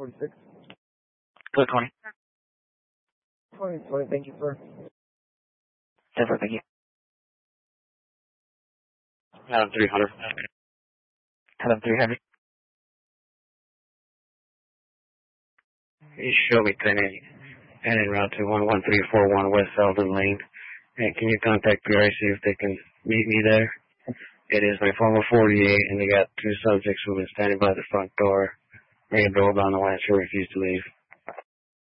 46. Code 20. 20, thank you, sir. Denver, thank you. Adam 300. Adam 300. You show me 10 in route to 11341 West Selden Lane. And can you contact PRC if they can meet me there? It is my former 48, and they got two subjects who've been standing by the front door. Ring a doorbell on the line, she refused to leave.